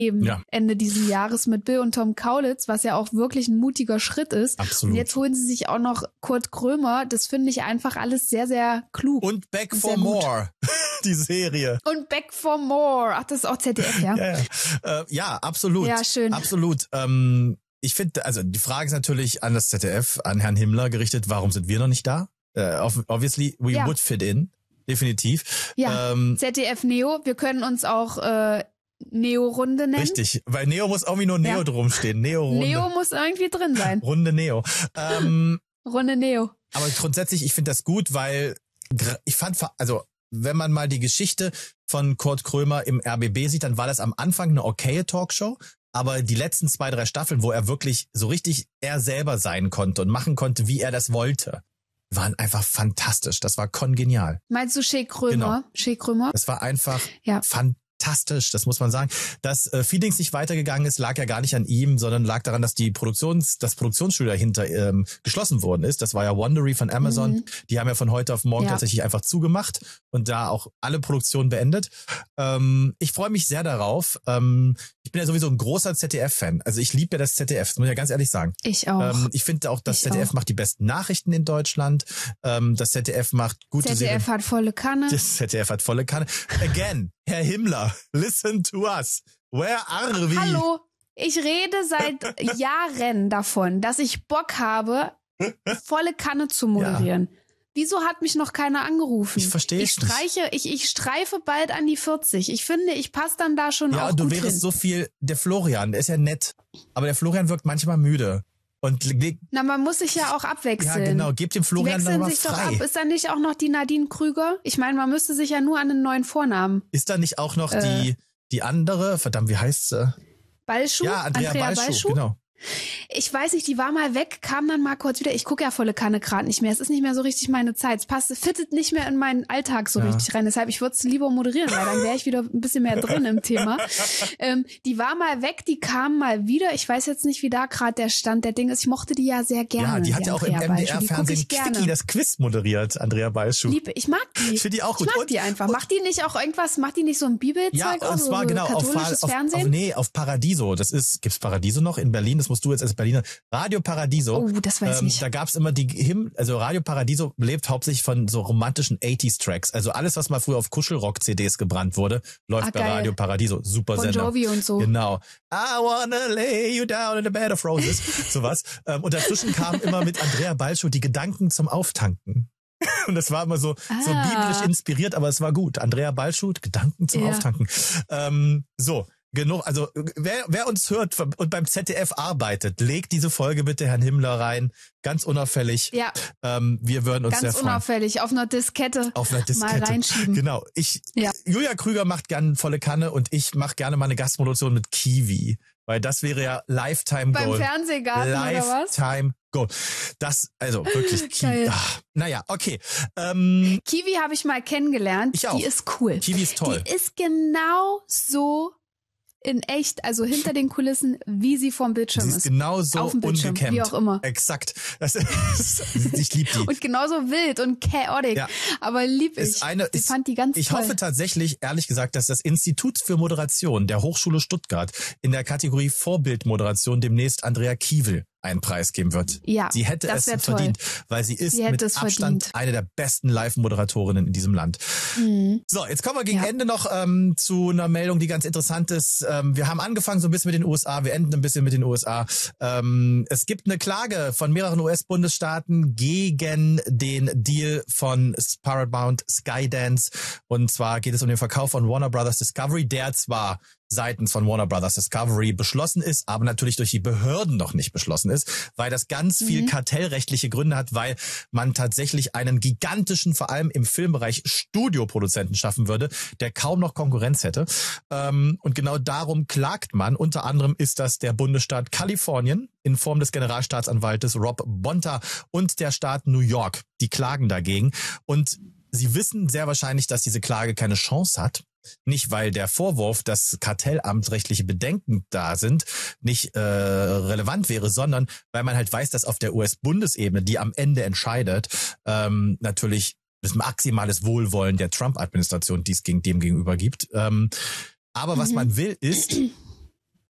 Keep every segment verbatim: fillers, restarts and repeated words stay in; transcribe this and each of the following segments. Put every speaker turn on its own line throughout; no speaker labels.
Eben
Ja.
Ende dieses Jahres mit Bill und Tom Kaulitz, was ja auch wirklich ein mutiger Schritt ist.
Absolut.
Und jetzt holen sie sich auch noch Kurt Krömer. Das finde ich einfach alles sehr, sehr klug.
Und Back
Und
for
sehr gut.
More, die Serie.
Und Back for More. Ach, das ist auch Z D F, ja?
Ja, ja. Äh, ja absolut.
Ja, schön.
Absolut. Ähm, ich finde, also die Frage ist natürlich an das Z D F, an Herrn Himmler gerichtet, warum sind wir noch nicht da? Äh, obviously, we
Ja.
would fit in. Definitiv.
Ja,
Ähm,
Z D F Neo. Wir können uns auch äh, Neo-Runde nennen.
richtig. Bei Neo muss irgendwie nur Neo
Ja.
drum stehen. Neo-Runde.
Neo muss irgendwie drin sein.
Runde Neo. Ähm,
Runde Neo.
aber grundsätzlich, ich finde das gut, weil gra- ich fand, also wenn man mal die Geschichte von Kurt Krömer im R B B sieht, dann war das am Anfang eine okaye Talkshow. Aber die letzten zwei, drei Staffeln, wo er wirklich so richtig er selber sein konnte und machen konnte, wie er das wollte, waren einfach fantastisch. Das war kongenial.
Meinst du Shea Krömer?
Genau.
Shea Krömer?
Das war einfach
Ja.
fantastisch, das muss man sagen. Dass äh, Feelings nicht weitergegangen ist, lag ja gar nicht an ihm, sondern lag daran, dass die Produktions, das Produktionsstudio dahinter ähm, geschlossen worden ist. Das war ja Wondery von Amazon.
Mhm.
Die haben ja von heute auf morgen
Ja.
tatsächlich einfach zugemacht und da auch alle Produktionen beendet. Ähm, ich freue mich sehr darauf. Ähm, ich bin ja sowieso ein großer Z D F-Fan. Also ich liebe ja das Z D F, das muss ich ja ganz ehrlich sagen.
Ich auch.
Ähm, ich finde auch, das
Ich
Z D F
auch.
macht die besten Nachrichten in Deutschland. Ähm, das Z D F macht gute
Z D F
Serien.
hat volle Kanne.
Das Z D F hat volle Kanne. Again, Herr Himmler, listen to us. Where are we?
Hallo, ich rede seit Jahren davon, dass ich Bock habe, volle Kanne zu moderieren. Wieso hat mich noch keiner angerufen?
Ich verstehe
Ich
es nicht.
streiche, ich, ich streife bald an die vierzig. Ich finde, ich passe dann da schon
Ja,
auch
und du
gut
wärst
hin.
so viel, der Florian, der ist ja nett, aber der Florian wirkt manchmal müde. Und leg-
Na, man muss sich ja auch
ja,
abwechseln.
genau, gib dem
Die
Florian dann
wechseln
mal
sich doch
frei.
ab. Ist da nicht auch noch die Nadine Krüger? Ich meine, man müsste sich ja nur an den neuen Vornamen.
Ist da nicht auch noch
Äh.
die, die andere, verdammt, wie heißt sie?
Ballschuh?
Ja, Andrea, Balschuh, genau.
Ich weiß nicht, die war mal weg, kam dann mal kurz wieder. Ich gucke ja volle Kanne gerade nicht mehr. Es ist nicht mehr so richtig meine Zeit. Es passt, es fittet nicht mehr in meinen Alltag so
Ja.
richtig rein. Deshalb, ich würde es lieber moderieren, weil dann wäre ich wieder ein bisschen mehr drin im Thema. Ähm, die war mal weg, die kam mal wieder. Ich weiß jetzt nicht, wie da gerade der Stand der Dinge ist. Ich mochte die ja sehr gerne.
Ja, die hat ja auch im
Andrea Balschuh. Die guck
M D R-Fernsehen
ich gerne.
Quickie das Quiz moderiert, Andrea Balschuh.
Liebe, ich mag die.
Ich finde die auch
Ich
gut.
mag
Und-
die einfach.
und-
Macht die nicht auch irgendwas, macht die nicht so ein Bibelzeug?
Ja,
auch
und
so,
zwar
so
genau auf,
katholisches
auf,
Fernsehen?
auf, nee, auf Paradiso. Das ist, gibt's Paradiso noch in Berlin? Das musst du jetzt als Berliner. Radio Paradiso.
Oh, das weiß ich
ähm,
nicht.
Da gab's immer die Him, also Radio Paradiso lebt hauptsächlich von so romantischen achtziger Tracks. Also alles, was mal früher auf Kuschelrock-C Ds gebrannt wurde, läuft
Ah,
bei
geil.
Radio Paradiso. Super
Bon
Sender.
Jovi und so.
Genau. I wanna lay you down in a bed of roses. Sowas. Ähm, und dazwischen kam immer mit Andrea Balschuh die Gedanken zum Auftanken. Und das war immer so, so
Ah.
biblisch inspiriert, aber es war gut. Andrea Balschuh, Gedanken zum
Ja.
Auftanken. Ähm, so, genug. Also wer, wer uns hört und beim Z D F arbeitet, legt diese Folge bitte Herrn Himmler rein. Ganz unauffällig.
Ja,
Ähm, wir würden uns sehr
ganz
freuen.
unauffällig. Auf einer Diskette.
Auf einer Diskette.
Mal reinschieben.
Genau. Ich,
Ja.
Julia Krüger macht gerne volle Kanne und ich mache gerne mal eine Gastmoderation mit Kiwi. Weil das wäre ja Lifetime
Beim
Goal.
Fernsehgarten oder was?
Lifetime Goal. Das, also wirklich Kiwi.
Geil.
Ach, naja, okay. Ähm,
Kiwi habe ich mal kennengelernt.
Ich auch.
Die ist cool.
Kiwi ist toll.
Die ist genau so in echt, also hinter den Kulissen, wie sie vom Bildschirm
Sie
ist.
ist genauso
Auf dem Bildschirm,
ungekämmt.
wie auch immer.
Exakt. Das ist, ich liebe die.
Und genauso wild und chaotic.
Ja.
Aber lieb ich.
Ist eine,
ich
ist,
fand die ganz
ich
toll.
hoffe tatsächlich, ehrlich gesagt, dass das Institut für Moderation der Hochschule Stuttgart in der Kategorie Vorbildmoderation demnächst Andrea Kiewel einen Preis geben wird.
Ja,
Sie hätte
das
es
wär toll.
verdient, weil sie ist
Sie hätte
mit
es
Abstand
verdient.
eine der besten Live-Moderatorinnen in diesem Land.
Mhm.
So, jetzt kommen wir gegen
Ja.
Ende noch ähm, zu einer Meldung, die ganz interessant ist. Ähm, wir haben angefangen so ein bisschen mit den U S A, wir enden ein bisschen mit den U S A. Ähm, es gibt eine Klage von mehreren U S-Bundesstaaten gegen den Deal von Paramount Skydance. Und zwar geht es um den Verkauf von Warner Brothers Discovery, der zwar seitens von Warner Brothers Discovery beschlossen ist, aber natürlich durch die Behörden noch nicht beschlossen ist, weil das ganz viel
Mhm.
kartellrechtliche Gründe hat, weil man tatsächlich einen gigantischen, vor allem im Filmbereich, Studioproduzenten schaffen würde, der kaum noch Konkurrenz hätte. Ähm, und genau darum klagt man. Unter anderem ist das der Bundesstaat Kalifornien in Form des Generalstaatsanwaltes Rob Bonta und der Staat New York. Die klagen dagegen. Und sie wissen sehr wahrscheinlich, dass diese Klage keine Chance hat. Nicht, weil der Vorwurf, dass kartellamtsrechtliche Bedenken da sind, nicht äh, relevant wäre, sondern weil man halt weiß, dass auf der U S-Bundesebene, die am Ende entscheidet, ähm, natürlich das maximales Wohlwollen der Trump-Administration dies gegen dem gegenüber gibt. Ähm, aber was
Mhm.
man will, ist,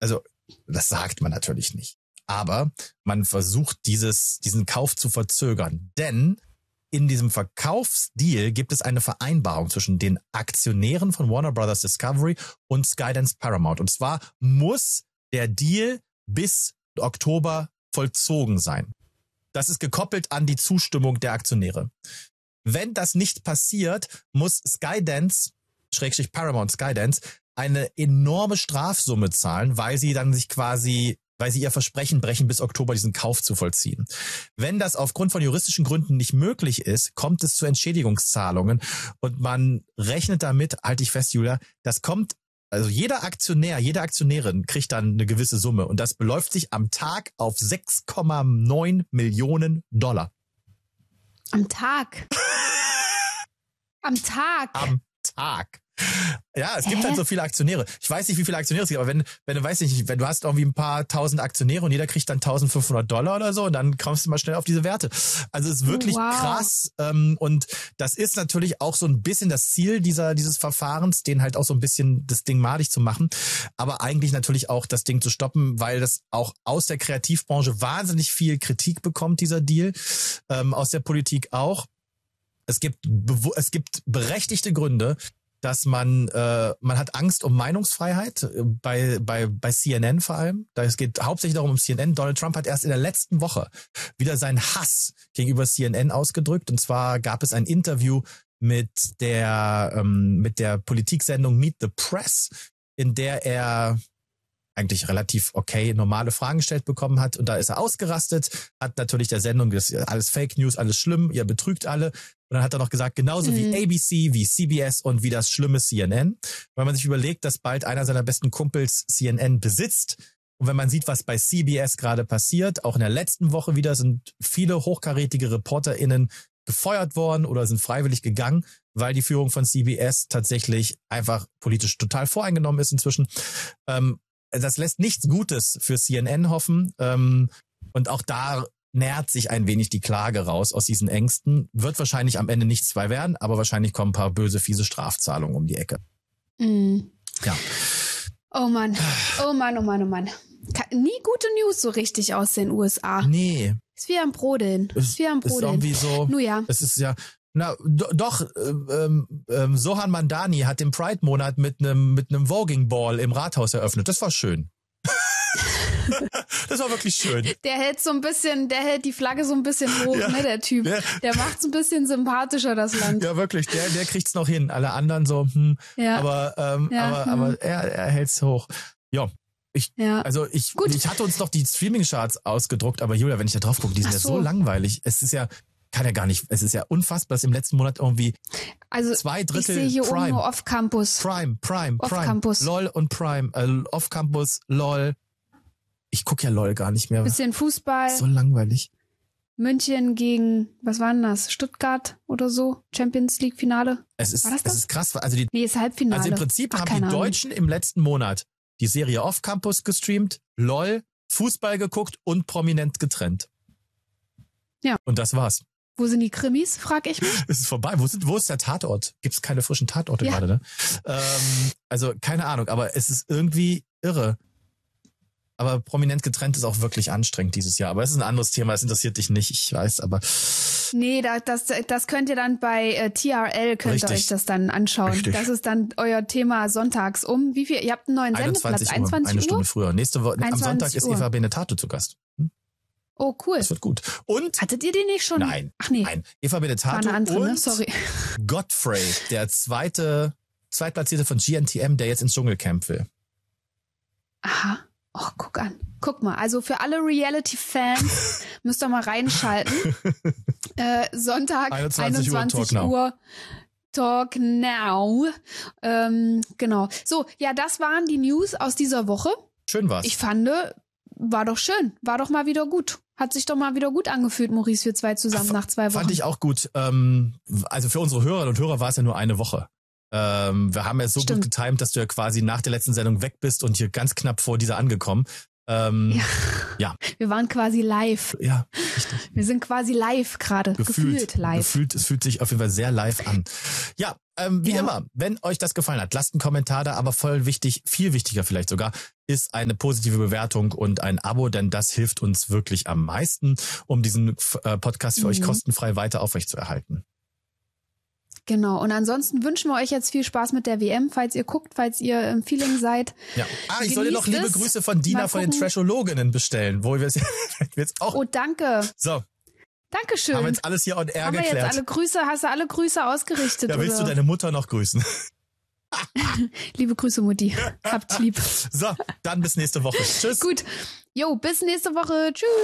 also das sagt man natürlich nicht. Aber man versucht dieses, diesen Kauf zu verzögern. Denn in diesem Verkaufsdeal gibt es eine Vereinbarung zwischen den Aktionären von Warner Brothers Discovery und Skydance Paramount. Und zwar muss der Deal bis Oktober vollzogen sein. Das ist gekoppelt an die Zustimmung der Aktionäre. Wenn das nicht passiert, muss Skydance, Schrägstrich Paramount Skydance, eine enorme Strafsumme zahlen, weil sie dann sich quasi, weil sie ihr Versprechen brechen, bis Oktober diesen Kauf zu vollziehen. Wenn das aufgrund von juristischen Gründen nicht möglich ist, kommt es zu Entschädigungszahlungen und man rechnet damit, halte ich fest, Julia, das kommt, also jeder Aktionär, jede Aktionärin kriegt dann eine gewisse Summe und das beläuft sich am Tag auf sechs Komma neun Millionen Dollar.
Am Tag? Am Tag?
Am Tag. Ja, es gibt Hä? halt so viele Aktionäre. Ich weiß nicht, wie viele Aktionäre es gibt, aber wenn, wenn du weißt nicht, wenn du hast irgendwie ein paar tausend Aktionäre und jeder kriegt dann eintausendfünfhundert Dollar oder so und dann kommst du mal schnell auf diese Werte. Also es ist wirklich
wow.
krass ähm, und das ist natürlich auch so ein bisschen das Ziel dieser dieses Verfahrens, den halt auch so ein bisschen das Ding madig zu machen, aber eigentlich natürlich auch das Ding zu stoppen, weil das auch aus der Kreativbranche wahnsinnig viel Kritik bekommt, dieser Deal, ähm, aus der Politik auch. Es gibt es gibt berechtigte Gründe, dass man äh, man hat Angst um Meinungsfreiheit äh, bei bei bei C N N vor allem. Da es geht hauptsächlich darum um C N N. Donald Trump hat erst in der letzten Woche wieder seinen Hass gegenüber C N N ausgedrückt. Und zwar gab es ein Interview mit der ähm, mit der Politiksendung Meet the Press, in der er eigentlich relativ okay normale Fragen gestellt bekommen hat. Und da ist er ausgerastet, hat natürlich der Sendung, das ist alles Fake News, alles schlimm, ihr betrügt alle. Und dann hat er noch gesagt, genauso mhm. wie A B C, wie C B S und wie das schlimme C N N. Weil man sich überlegt, dass bald einer seiner besten Kumpels C N N besitzt. Und wenn man sieht, was bei C B S gerade passiert, auch in der letzten Woche wieder sind viele hochkarätige ReporterInnen gefeuert worden oder sind freiwillig gegangen, weil die Führung von C B S tatsächlich einfach politisch total voreingenommen ist inzwischen. Ähm, das lässt nichts Gutes für C N N hoffen. Ähm, und auch da nähert sich ein wenig die Klage raus aus diesen Ängsten. Wird wahrscheinlich am Ende nichts zwei werden, aber wahrscheinlich kommen ein paar böse, fiese Strafzahlungen um die Ecke.
Mm.
Ja.
Oh Mann, oh Mann, oh Mann, oh Mann. Nie gute News so richtig aus den U S A.
Nee.
Ist wie am Brodeln.
Es
ist wie am Brodeln.
Ist irgendwie so.
Nun ja.
Es ist ja. Na, do, doch, ähm, ähm, Sohan Mandani hat den Pride-Monat mit einem mit einem Voging Ball im Rathaus eröffnet. Das war schön. Das war wirklich schön.
Der hält so ein bisschen, der hält die Flagge so ein bisschen hoch, ja, ne, der Typ. Der, der macht's ein bisschen sympathischer, das Land.
Ja, wirklich, der, der kriegt's noch hin. Alle anderen so, hm, ja. aber, ähm, ja, aber, hm. aber er, er hält's hoch. Ja. Ich, ja. Also ich, Gut. ich hatte uns noch die Streaming-Charts ausgedruckt, aber Julia, wenn ich da drauf gucke, die sind so. ja so langweilig. Es ist ja, kann ja gar nicht, es ist ja unfassbar, dass im letzten Monat irgendwie
also
zwei Drittel
ich sehe hier
Prime.
Oben nur Off-Campus.
Prime, Prime, Prime.
Off-Campus.
LOL und Prime. Äh, Off-Campus, LOL. Ich gucke ja LOL gar nicht mehr.
Bisschen Fußball.
So langweilig.
München gegen, was war denn das? Stuttgart oder so? Champions League Finale?
Es ist,
war das das?
Es ist krass. Also die,
nee, ist Halbfinale.
Also im Prinzip
Ach,
haben die Deutschen Ahnung. im letzten Monat die Serie Off-Campus gestreamt, LOL, Fußball geguckt und prominent getrennt.
Ja.
Und das war's.
Wo sind die Krimis, frag ich mich?
Es ist vorbei. Wo, sind, wo ist der Tatort? Gibt's keine frischen Tatorte ja. gerade, ne? Ähm, also keine Ahnung, aber es ist irgendwie irre. Aber prominent getrennt ist auch wirklich anstrengend dieses Jahr. Aber es ist ein anderes Thema, das interessiert dich nicht, ich weiß, aber...
Nee, da, das, das könnt ihr dann bei äh, T R L, könnt Richtig. ihr euch das dann anschauen. Richtig. Das ist dann euer Thema sonntags um. Wie viel? Ihr habt einen neuen Sendeplatz, einundzwanzig Uhr?
Eine Stunde früher. Nächste Woche, am Sonntag ist
Uhr.
Eva Benetato zu Gast. Hm?
Oh, cool.
Das wird gut. Und...
Hattet ihr den nicht schon?
Nein.
Ach nee.
Nein. Eva Benetato
War eine andere,
und
ne? Sorry.
Godfrey, der zweite, zweitplatzierte von G N T M, der jetzt ins Dschungelcamp will.
Aha. Oh, guck an. Guck mal, also für alle Reality-Fans müsst ihr mal reinschalten. Äh, Sonntag, einundzwanzig Uhr, Talk Now. Ähm, genau. So, ja, das waren die News aus dieser Woche.
Schön war's.
Ich fand, war doch schön. War doch mal wieder gut. Hat sich doch mal wieder gut angefühlt, Maurice, wir zwei zusammen F- nach zwei Wochen.
Fand ich auch gut. Ähm, also für unsere Hörerinnen und Hörer war es ja nur eine Woche. Ähm, wir haben ja so Stimmt. gut getimt, dass du ja quasi nach der letzten Sendung weg bist und hier ganz knapp vor dieser angekommen. Ähm, ja. ja.
Wir waren quasi live.
Ja, richtig.
Wir sind quasi live gerade. Gefühlt, gefühlt live.
Gefühlt, es fühlt sich auf jeden Fall sehr live an. Ja, ähm, wie ja. immer, wenn euch das gefallen hat, lasst einen Kommentar da, aber voll wichtig, viel wichtiger vielleicht sogar, ist eine positive Bewertung und ein Abo, denn das hilft uns wirklich am meisten, um diesen äh, Podcast für mhm. euch kostenfrei weiter aufrechtzuerhalten.
Genau, und ansonsten wünschen wir euch jetzt viel Spaß mit der W M, falls ihr guckt, falls ihr im Feeling seid.
Ja. Ah, ich soll dir noch liebe Grüße von Dina von den Trashologinnen bestellen, wo wir jetzt auch...
Oh, danke.
So.
Dankeschön.
Haben wir jetzt alles hier on air
Haben
geklärt.
Wir jetzt alle Grüße, hast du alle Grüße ausgerichtet?
Ja, willst
oder?
du deine Mutter noch grüßen?
Liebe Grüße, Mutti. Habt lieb.
So, dann bis nächste Woche. Tschüss.
Gut. Jo, bis nächste Woche. Tschüss.